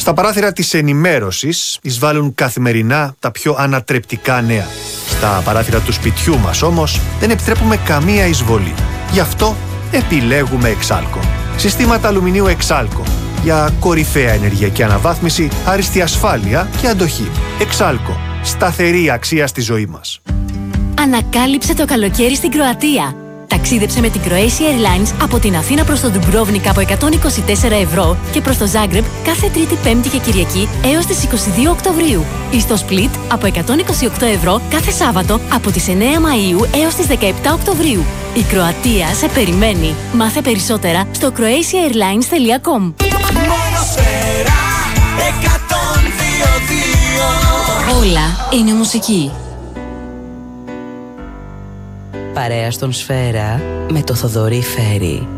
Στα παράθυρα της ενημέρωσης εισβάλλουν καθημερινά τα πιο ανατρεπτικά νέα. Στα παράθυρα του σπιτιού μας όμως δεν επιτρέπουμε καμία εισβολή. Γι' αυτό επιλέγουμε Exalco. Συστήματα αλουμινίου Exalco για κορυφαία ενεργειακή αναβάθμιση, άριστη ασφάλεια και αντοχή. Exalco. Σταθερή αξία στη ζωή μας. Ανακάλυψε το καλοκαίρι στην Κροατία. Ταξίδεψε με την Croatia Airlines από την Αθήνα προς τον Ντουμπρόβνικ από 124 ευρώ και προς το Ζάγκρεπ κάθε Τρίτη, Πέμπτη και Κυριακή έως τις 22 Οκτωβρίου. Ή στο Split από 128 ευρώ κάθε Σάββατο από τις 9 Μαΐου έως τις 17 Οκτωβρίου. Η Κροατία σε περιμένει. Μάθε περισσότερα στο croatiaairlines.com. Όλα είναι μουσική. Παρέα στον Σφαίρα με το Θοδωρή Φέρι.